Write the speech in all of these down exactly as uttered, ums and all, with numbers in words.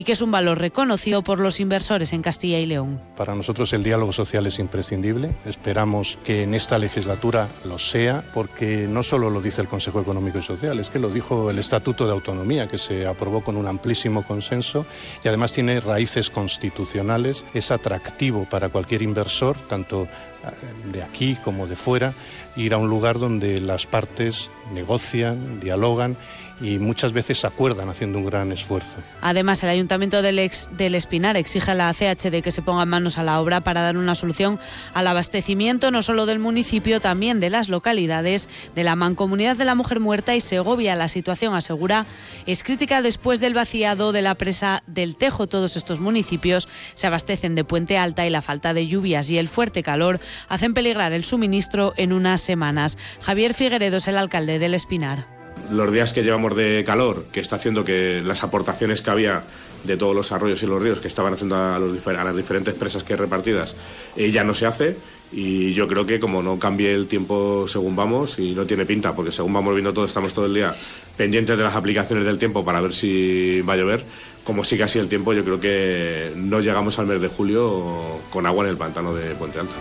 y que es un valor reconocido por los inversores en Castilla y León. Para nosotros el diálogo social es imprescindible. Esperamos que en esta legislatura lo sea, porque no solo lo dice el Consejo Económico y Social, es que lo dijo el Estatuto de Autonomía, que se aprobó con un amplísimo consenso y además tiene raíces constitucionales. Es atractivo para cualquier inversor, tanto de aquí como de fuera, ir a un lugar donde las partes negocian, dialogan y muchas veces acuerdan haciendo un gran esfuerzo. Además, el Ayuntamiento del, ex, del Espinar exige a la C H D que se ponga manos a la obra para dar una solución al abastecimiento no solo del municipio, también de las localidades de la Mancomunidad de la Mujer Muerta y Segovia. La situación, asegura, es crítica después del vaciado de la presa del Tejo. Todos estos municipios se abastecen de Puente Alta y la falta de lluvias y el fuerte calor hacen peligrar el suministro en unas semanas. Javier Figueredo es el alcalde del Espinar. Los días que llevamos de calor, que está haciendo que las aportaciones que había de todos los arroyos y los ríos que estaban haciendo a, los, a las diferentes presas que hay repartidas, eh, ya no se hace, y yo creo que como no cambie el tiempo según vamos, y no tiene pinta, porque según vamos viendo todo, estamos todo el día pendientes de las aplicaciones del tiempo para ver si va a llover. Como sigue así el tiempo, yo creo que no llegamos al mes de julio con agua en el pantano de Puente Alta.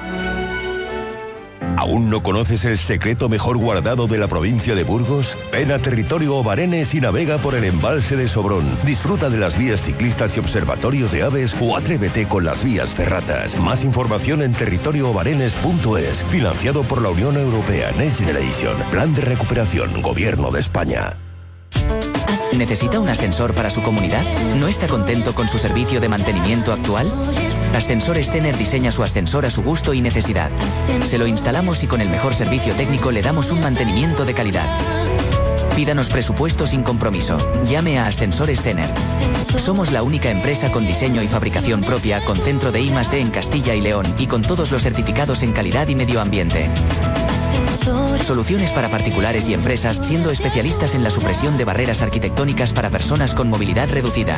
¿Aún no conoces el secreto mejor guardado de la provincia de Burgos? Ven a Territorio Obarenes y navega por el embalse de Sobrón. Disfruta de las vías ciclistas y observatorios de aves o atrévete con las vías ferratas. Más información en territorio obarenes punto es. Financiado por la Unión Europea Next Generation. Plan de recuperación. Gobierno de España. ¿Necesita un ascensor para su comunidad? ¿No está contento con su servicio de mantenimiento actual? Ascensores Tener diseña su ascensor a su gusto y necesidad. Se lo instalamos y con el mejor servicio técnico le damos un mantenimiento de calidad. Pídanos presupuesto sin compromiso. Llame a Ascensores Tener. Somos la única empresa con diseño y fabricación propia, con centro de I más D en Castilla y León y con todos los certificados en calidad y medio ambiente. Soluciones para particulares y empresas, siendo especialistas en la supresión de barreras arquitectónicas para personas con movilidad reducida.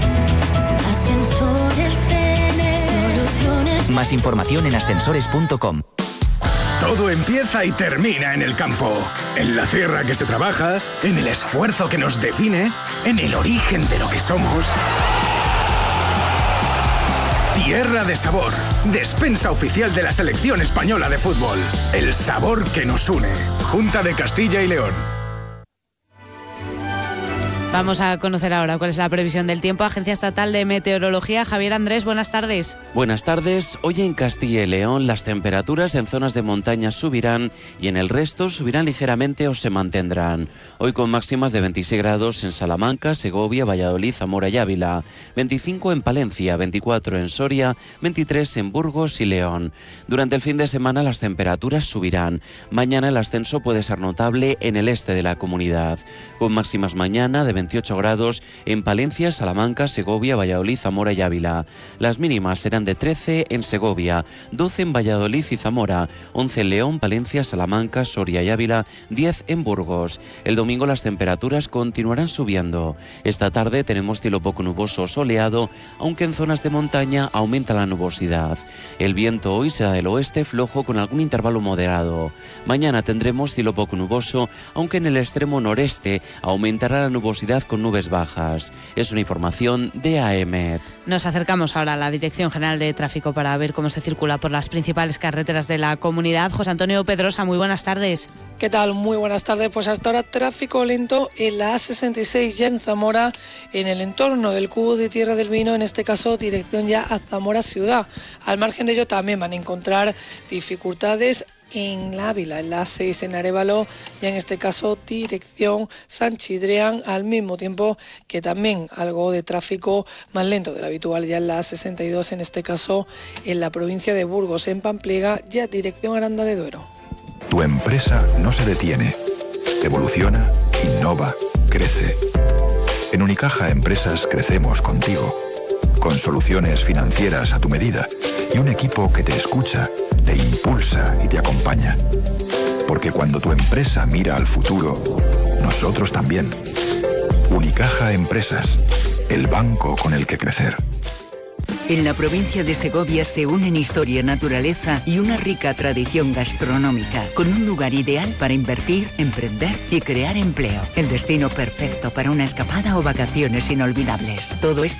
Más información en ascensores punto com. Todo empieza y termina en el campo, en la tierra que se trabaja, en el esfuerzo que nos define, en el origen de lo que somos. Tierra de Sabor, despensa oficial de la selección española de fútbol. El sabor que nos une. Junta de Castilla y León. Vamos a conocer ahora cuál es la previsión del tiempo. Agencia Estatal de Meteorología. Javier Andrés, buenas tardes. Buenas tardes. Hoy en Castilla y León las temperaturas en zonas de montaña subirán y en el resto subirán ligeramente o se mantendrán. Hoy con máximas de veintiséis grados en Salamanca, Segovia, Valladolid, Zamora y Ávila, veinticinco en Palencia, veinticuatro en Soria, veintitrés en Burgos y León. Durante el fin de semana las temperaturas subirán. Mañana el ascenso puede ser notable en el este de la comunidad, con máximas mañana de veintiocho grados en Palencia, Salamanca, Segovia, Valladolid, Zamora y Ávila. Las mínimas serán de trece en Segovia, doce en Valladolid y Zamora, once en León, Palencia, Salamanca, Soria y Ávila, diez en Burgos. El domingo las temperaturas continuarán subiendo. Esta tarde tenemos cielo poco nuboso o soleado, aunque en zonas de montaña aumenta la nubosidad. El viento hoy será del oeste flojo con algún intervalo moderado. Mañana tendremos cielo poco nuboso, aunque en el extremo noreste aumentará la nubosidad con nubes bajas. Es una información de A E M E T. Nos acercamos ahora a la Dirección General de Tráfico para ver cómo se circula por las principales carreteras de la comunidad. José Antonio Pedrosa, muy buenas tardes. ¿Qué tal? Muy buenas tardes. Pues hasta ahora tráfico lento en la A sesenta y seis ya en Zamora, en el entorno del Cubo de Tierra del Vino, en este caso dirección ya a Zamora ciudad. Al margen de ello también van a encontrar dificultades en la Ávila, en la A seis en Arévalo, ya en este caso dirección San Chidrián, al mismo tiempo que también algo de tráfico más lento de lo habitual ya en la A sesenta y dos, en este caso en la provincia de Burgos, en Pampliega, ya dirección Aranda de Duero. Tu empresa no se detiene, evoluciona, innova, crece. En Unicaja Empresas crecemos contigo, con soluciones financieras a tu medida y un equipo que te escucha, te impulsa y te acompaña. Porque cuando tu empresa mira al futuro, nosotros también. Unicaja Empresas, el banco con el que crecer. En la provincia de Segovia se unen historia, naturaleza y una rica tradición gastronómica, con un lugar ideal para invertir, emprender y crear empleo. El destino perfecto para una escapada o vacaciones inolvidables. Todo esto